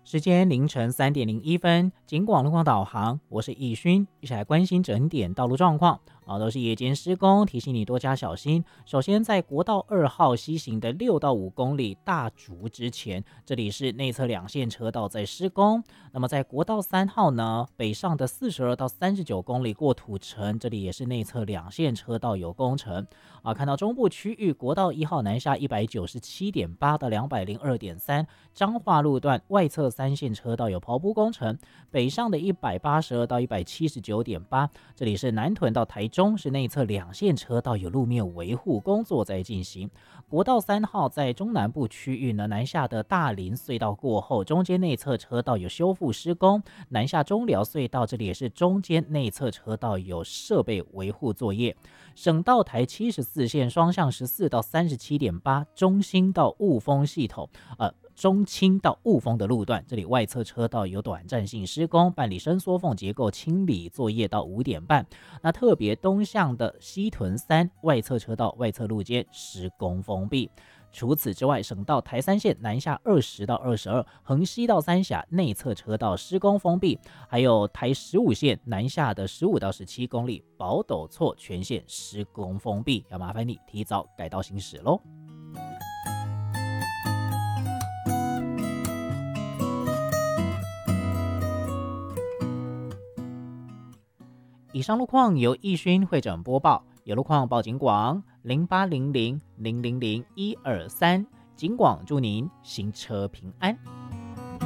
时间凌晨3:01，警广路况导航，我是易勋，一起来关心整点道路状况。都是夜间施工，提醒你多加小心。首先，在国道2号西行的6到5公里大竹之前，这里是内侧两线车道在施工。那么在国道3号呢，北上的42到39公里过土城，这里也是内侧两线车道有工程。看到中部区域国道1号南下197.8到202.3，彰化路段外侧3线车道有刨铺工程，北上的182到179.8，这里是南屯到台中是内侧两线车道有路面维护工作在进行。国道3号在中南部区域呢，南下的大林隧道过后，中间内侧车道有修复施工，南下中寮隧道这里也是中间内侧车道有设备维护作业。省道台74线双向14到37.8，中兴到雾峰系统中清到雾峰的路段，这里外侧车道有短暂性施工，办理伸缩缝结构清理作业到5点半。那特别东向的西屯3外侧车道外侧路肩施工封闭。除此之外，省道台3线南下20到22，横西到三峡内侧车道施工封闭，还有台15线南下的15到17公里宝斗错全线施工封闭，要麻烦你提早改道行驶咯。以上路况由易勋会诊播报，有路况报警广0800000123，警广祝您行车平安。